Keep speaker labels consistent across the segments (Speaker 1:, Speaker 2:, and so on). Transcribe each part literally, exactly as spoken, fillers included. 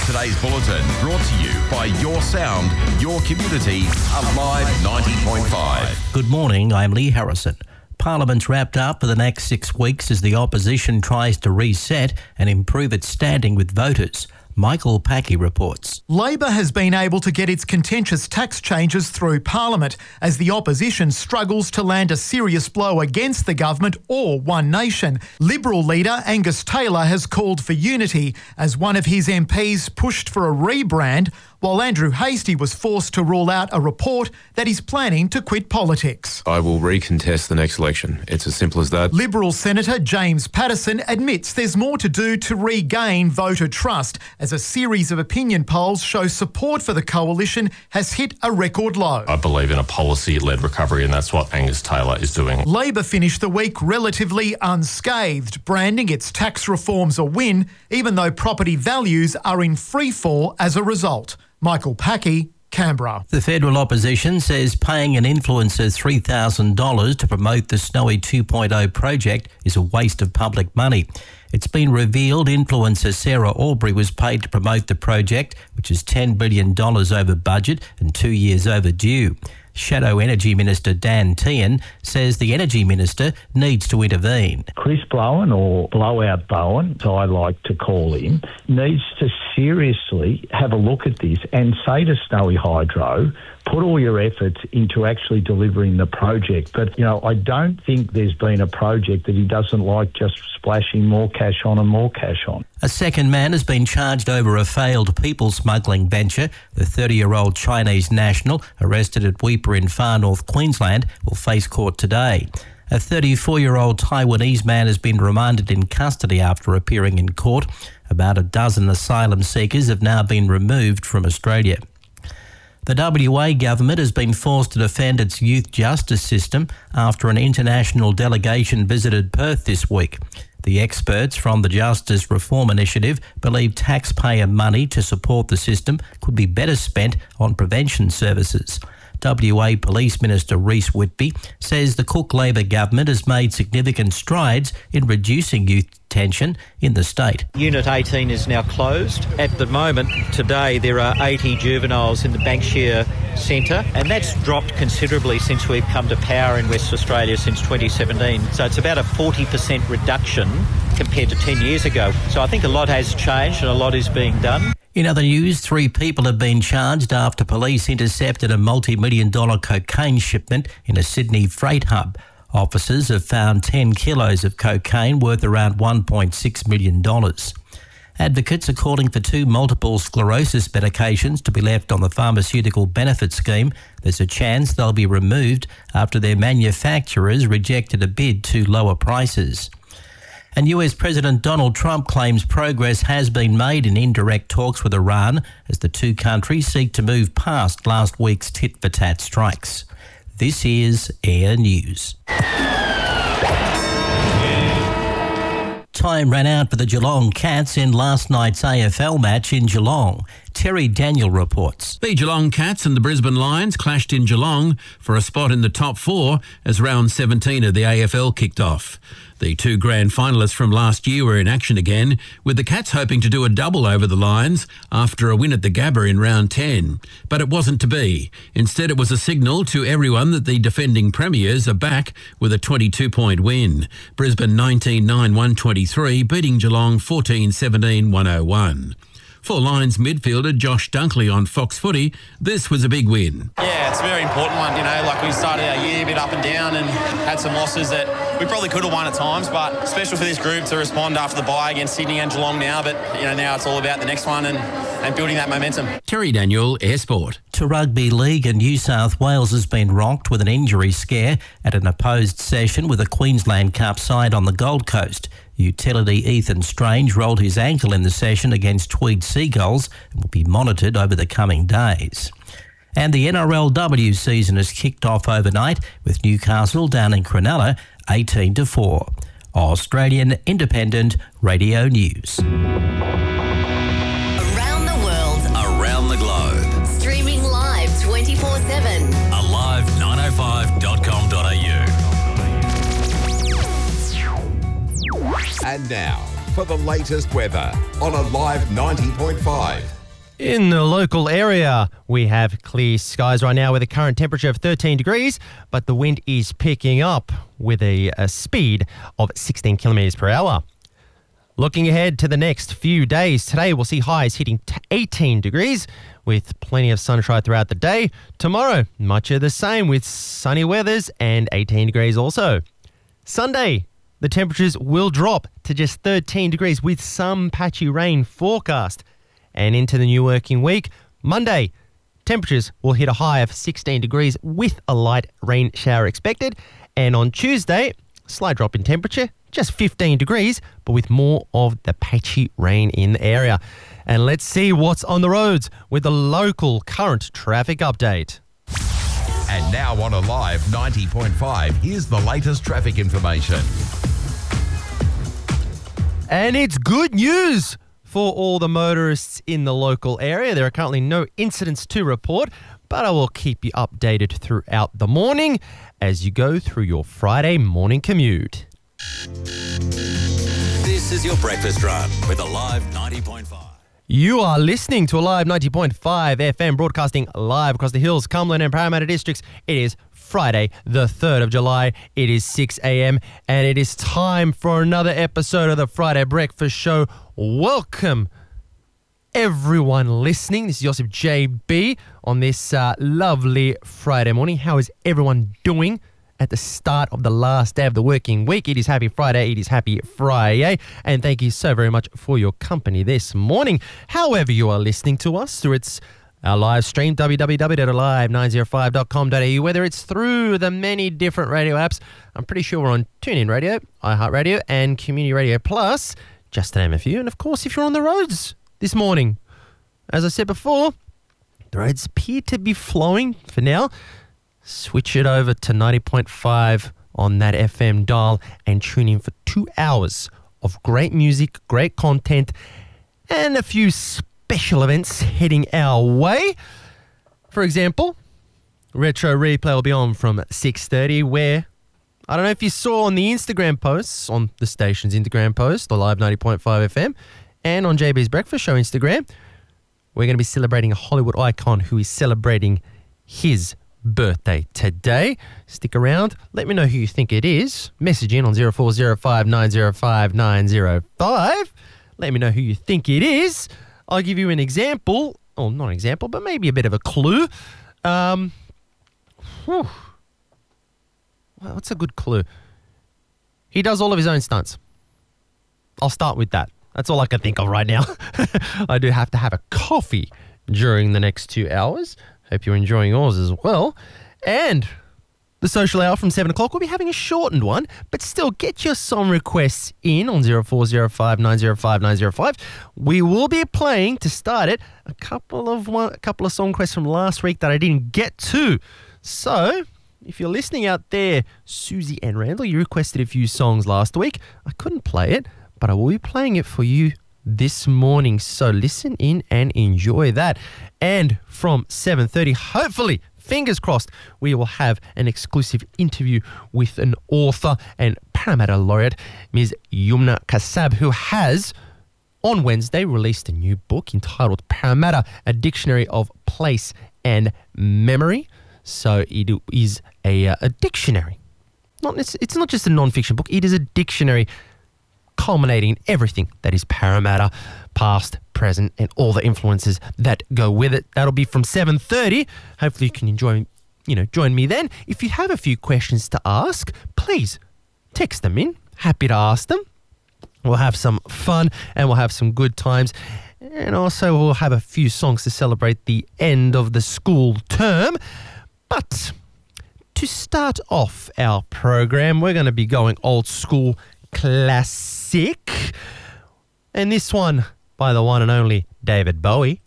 Speaker 1: Today's bulletin brought to you by Your Sound, Your Community, Alive ninety point five.
Speaker 2: Good morning, I'm Lee Harrison. Parliament's wrapped up for the next six weeks as the opposition tries to reset and improve its standing with voters. Michael Packey reports.
Speaker 3: Labor has been able to get its contentious tax changes through Parliament as the opposition struggles to land a serious blow against the government or One Nation. Liberal leader Angus Taylor has called for unity as one of his M Ps pushed for a rebrand, while Andrew Hastie was forced to rule out a report that he's planning to quit politics.
Speaker 4: I will recontest the next election. It's as simple as that.
Speaker 3: Liberal Senator James Paterson admits there's more to do to regain voter trust as a series of opinion polls show support for the coalition has hit a record low.
Speaker 5: I believe in a policy-led recovery, and that's what Angus Taylor is doing.
Speaker 3: Labor finished the week relatively unscathed, branding its tax reforms a win, even though property values are in free fall as a result. Michael Packey, Canberra.
Speaker 2: The federal opposition says paying an influencer three thousand dollars to promote the Snowy two point oh project is a waste of public money. It's been revealed influencer Sarah Aubrey was paid to promote the project, which is ten billion dollars over budget and two years overdue. Shadow Energy Minister Dan Tehan says the Energy Minister needs to intervene.
Speaker 6: Chris Bowen, or Blowout Bowen, as I like to call him, needs to seriously have a look at this and say to Snowy Hydro, put all your efforts into actually delivering the project. But, you know, I don't think there's been a project that he doesn't like just splashing more cash on and more cash on.
Speaker 2: A second man has been charged over a failed people smuggling venture. The thirty-year-old Chinese national, arrested at Weipa in far north Queensland, will face court today. A thirty-four-year-old Taiwanese man has been remanded in custody after appearing in court. About a dozen asylum seekers have now been removed from Australia. The W A government has been forced to defend its youth justice system after an international delegation visited Perth this week. The experts from the Justice Reform Initiative believe taxpayer money to support the system could be better spent on prevention services. W A Police Minister Reece Whitby says the Cook Labor government has made significant strides in reducing youth detention in the state.
Speaker 7: Unit eighteen is now closed. At the moment, today, there are eighty juveniles in the Banksia Centre, and that's dropped considerably since we've come to power in West Australia since twenty seventeen. So it's about a forty percent reduction compared to ten years ago. So I think a lot has changed and a lot is being done.
Speaker 2: In other news, three people have been charged after police intercepted a multi-million dollar cocaine shipment in a Sydney freight hub. Officers have found ten kilos of cocaine worth around one point six million dollars. Advocates are calling for two multiple sclerosis medications to be left on the pharmaceutical benefit scheme. There's a chance they'll be removed after their manufacturers rejected a bid to lower prices. And U S President Donald Trump claims progress has been made in indirect talks with Iran as the two countries seek to move past last week's tit-for-tat strikes. This is Air News. Time ran out for the Geelong Cats in last night's A F L match in Geelong. Terry Daniel reports.
Speaker 8: The Geelong Cats and the Brisbane Lions clashed in Geelong for a spot in the top four as round seventeen of the A F L kicked off. The two grand finalists from last year were in action again, with the Cats hoping to do a double over the Lions after a win at the Gabba in round ten. But it wasn't to be. Instead, it was a signal to everyone that the defending premiers are back with a twenty-two point win. Brisbane nineteen nine one twenty-three, beating Geelong fourteen seventeen one oh one. For Lions midfielder Josh Dunkley on Fox Footy, this was a big win.
Speaker 9: Yeah, it's a very important one. You know, like we started our year a bit up and down and had some losses that we probably could have won at times, but special for this group to respond after the bye against Sydney and Geelong now. But, you know, now it's all about the next one and, and building that momentum.
Speaker 8: Terry Daniel, Air Sport.
Speaker 2: To rugby league, and New South Wales has been rocked with an injury scare at an opposed session with a Queensland Cup side on the Gold Coast. Utility Ethan Strange rolled his ankle in the session against Tweed Seagulls and will be monitored over the coming days. And the N R L W season has kicked off overnight with Newcastle down in Cronulla eighteen to four. Australian Independent Radio News.
Speaker 10: Around the world.
Speaker 1: Around the globe.
Speaker 10: Streaming live twenty-four seven.
Speaker 1: alive nine oh five dot com dot a u. And now, for the latest weather on Alive ninety point five.
Speaker 11: In the local area, we have clear skies right now with a current temperature of thirteen degrees, but the wind is picking up with a, a speed of sixteen kilometres per hour. Looking ahead to the next few days, today we'll see highs hitting eighteen degrees with plenty of sunshine throughout the day. Tomorrow, much of the same with sunny weathers and eighteen degrees also. Sunday, the temperatures will drop to just thirteen degrees with some patchy rain forecast. And into the new working week, Monday, temperatures will hit a high of sixteen degrees with a light rain shower expected. And on Tuesday, slight drop in temperature, just fifteen degrees, but with more of the patchy rain in the area. And let's see what's on the roads with the local current traffic update.
Speaker 1: And now on Alive ninety point five, here's the latest traffic information.
Speaker 11: And it's good news for all the motorists in the local area. There are currently no incidents to report, but I will keep you updated throughout the morning as you go through your Friday morning commute.
Speaker 12: This is your breakfast run with Alive ninety point five.
Speaker 11: You are listening to Alive ninety point five F M, broadcasting live across the hills, Cumberland and Parramatta districts. It is Friday, the third of July. It is six a.m. and it is time for another episode of the Friday Breakfast Show. Welcome, everyone listening. This is Joseph J B on this uh, lovely Friday morning. How is everyone doing at the start of the last day of the working week? It is Happy Friday. It is Happy Friday. And thank you so very much for your company this morning. However you are listening to us, through its our live stream, w w w dot alive nine oh five dot com dot a u, whether it's through the many different radio apps. I'm pretty sure we're on TuneIn Radio, iHeartRadio, and Community Radio Plus, just to name a few. And of course, if you're on the roads this morning, as I said before, the roads appear to be flowing for now. Switch it over to ninety point five on that F M dial and tune in for two hours of great music, great content, and a few special events heading our way. For example, Retro Replay will be on from six thirty, where, I don't know if you saw on the Instagram posts, on the station's Instagram post, Alive ninety point five F M, and on J B's Breakfast Show Instagram, we're going to be celebrating a Hollywood icon who is celebrating his birthday today. Stick around. Let me know who you think it is. Message in on zero four zero five nine zero five nine zero five. Let me know who you think it is. I'll give you an example. Oh, not an example, but maybe a bit of a clue. Um, whew. Well, what's a good clue? He does all of his own stunts. I'll start with that. That's all I can think of right now. I do have to have a coffee during the next two hours. Hope you're enjoying yours as well. And the social hour from seven o'clock, we'll be having a shortened one, but still get your song requests in on zero four zero five nine zero five nine zero five. We will be playing, to start it, a couple of one, a couple of song requests from last week that I didn't get to. So, if you're listening out there, Susie and Randall, you requested a few songs last week. I couldn't play it, but I will be playing it for you this morning. So listen in and enjoy that. And from seven thirty, hopefully, fingers crossed, we will have an exclusive interview with an author and Parramatta laureate, Miz Yumna Kassab, who has, on Wednesday, released a new book entitled Parramatta, A Dictionary of Place and Memory. So it is a, uh, a dictionary. Not it's, it's not just a non-fiction book. It is a dictionary culminating in everything that is Parramatta, past, present, and all the influences that go with it. That'll be from seven thirty. Hopefully you can enjoy, you know, join me then. If you have a few questions to ask, please text them in. Happy to ask them. We'll have some fun and we'll have some good times. And also we'll have a few songs to celebrate the end of the school term. But to start off our program, we're going to be going old school classic. And this one by the one and only David Bowie.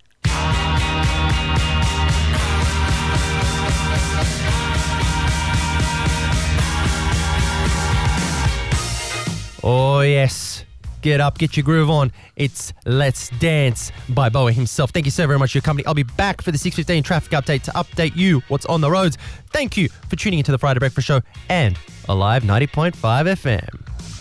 Speaker 11: Oh yes, get up, get your groove on. It's Let's Dance by Bowie himself. Thank you so very much for your company. I'll be back for the six fifteen traffic update to update you what's on the roads. Thank you for tuning into the Friday Breakfast Show and Alive ninety point five F M.